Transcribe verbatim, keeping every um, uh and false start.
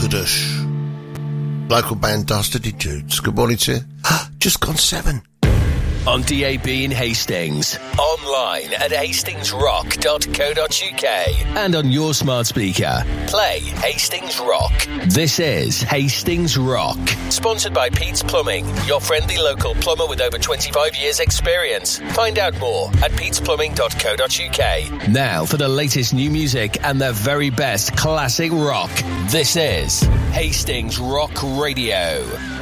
Dush. Local band Dastardly Dudes. Good morning to you. Just gone seven. On D A B in Hastings, online at hastings rock dot co dot uk, and on your smart speaker. Play Hastings Rock. This is Hastings Rock. Sponsored by Pete's Plumbing, your friendly local plumber with over twenty-five years experience. Find out more at petes plumbing dot co dot uk. Now for the latest new music and the very best classic rock. This is Hastings Rock Radio.